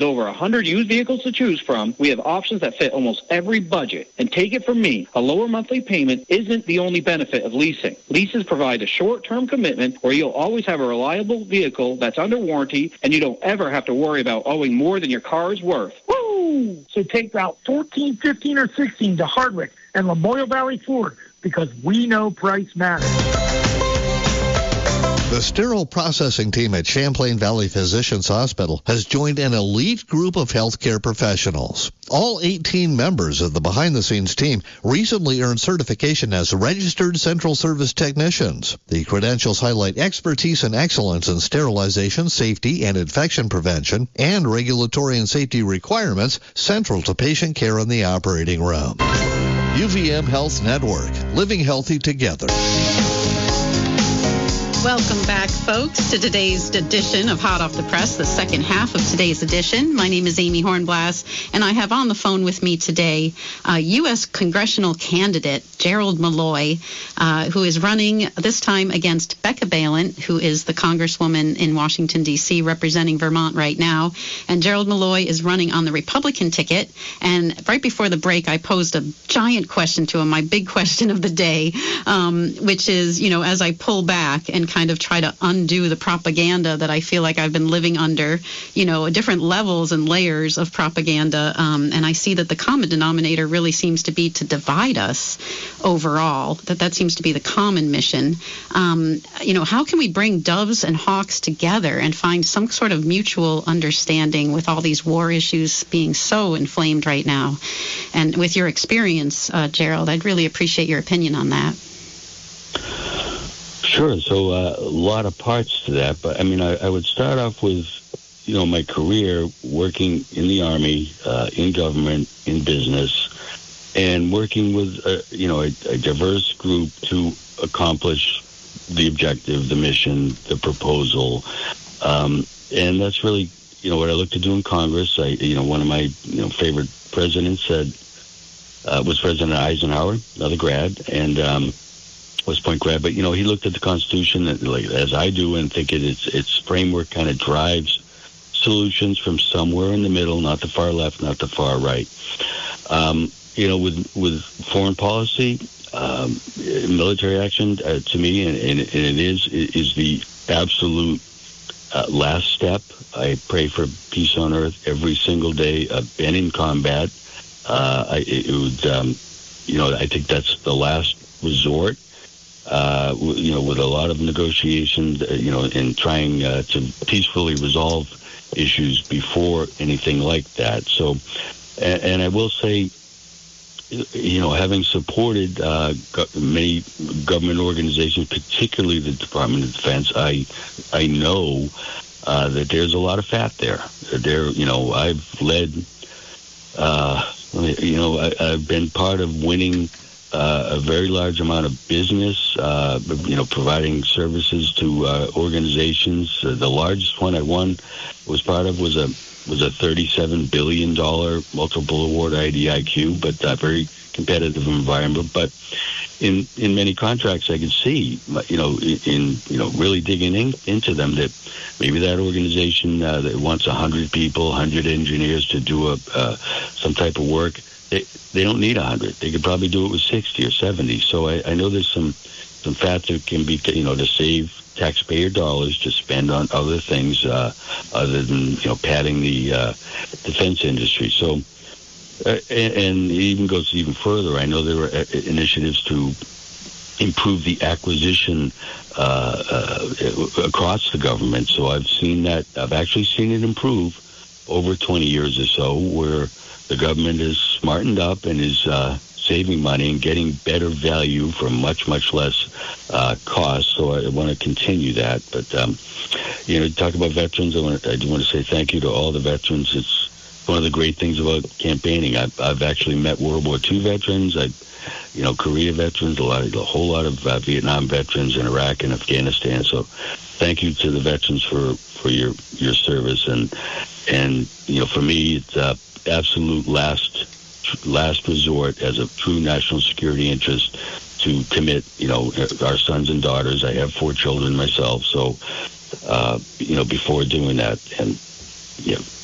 With over 100 used vehicles to choose from, we have options that fit almost every budget. And take it from me, a lower monthly payment isn't the only benefit of leasing. Leases provide a short-term commitment where you'll always have a reliable vehicle that's under warranty, and you don't ever have to worry about owing more than your car is worth. Woo! So take Route 14, 15, or 16 to Hardwick and Lamoille Valley Ford, because we know price matters. The sterile processing team at Champlain Valley Physicians Hospital has joined an elite group of healthcare professionals. All 18 members of the behind-the-scenes team recently earned certification as registered central service technicians. The credentials highlight expertise and excellence in sterilization, safety, and infection prevention, and regulatory and safety requirements central to patient care in the operating room. UVM Health Network, living healthy together. Welcome back, folks, to today's edition of Hot Off the Press, the second half of today's edition. My name is Amy Hornblass, and I have on the phone with me today U.S. congressional candidate Gerald Malloy, who is running this time against Becca Balint, who is the congresswoman in Washington, D.C., representing Vermont right now. And Gerald Malloy is running on the Republican ticket. And right before the break, I posed a giant question to him, my big question of the day, which is, as I pull back and kind of try to undo the propaganda that I feel like I've been living under, different levels and layers of propaganda. And I see that the common denominator really seems to be to divide us overall, that seems to be the common mission. How can we bring doves and hawks together and find some sort of mutual understanding with all these war issues being so inflamed right now? And with your experience, Gerald, I'd really appreciate your opinion on that. Sure. So a lot of parts to that, but I would start off with, my career working in the Army, in government, in business, and working with, a diverse group to accomplish the objective, the mission, the proposal. And that's really, what I look to do in Congress. One of my, favorite presidents was President Eisenhower, another grad, and West Point grad, but he looked at the Constitution as I do, and think its framework kind of drives solutions from somewhere in the middle, not the far left, not the far right. With foreign policy, military action, to me, and it is the absolute last step. I pray for peace on earth every single day. I've been in combat. I think that's the last resort. With a lot of negotiations, and trying to peacefully resolve issues before anything like that. So, and I will say, having supported many government organizations, particularly the Department of Defense, I know that there's a lot of fat there. I've led, I've been part of winning a very large amount of business, providing services to organizations. The largest one I won was part of was a $37 billion multiple award IDIQ, but a very competitive environment. But in many contracts, I could see, really digging into them, that maybe that organization that wants 100 people, 100 engineers to do some type of work, they don't need 100. They could probably do it with 60 or 70. So I know there's some fat that can be, to save taxpayer dollars to spend on other things other than, padding the defense industry. So, and it even goes even further. I know there were initiatives to improve the acquisition across the government. So I've actually seen it improve over 20 years or so, where the government is smartened up and is saving money and getting better value for much, much less cost. So I want to continue that. But, talk about veterans, I do want to say thank you to all the veterans. It's one of the great things about campaigning. I've actually met World War II veterans, Korea veterans, a whole lot of Vietnam veterans in Iraq and Afghanistan. So thank you to the veterans for your service. And for me, it's absolute last resort as a true national security interest to commit, our sons and daughters. I have 4 children myself, so, before doing that. And,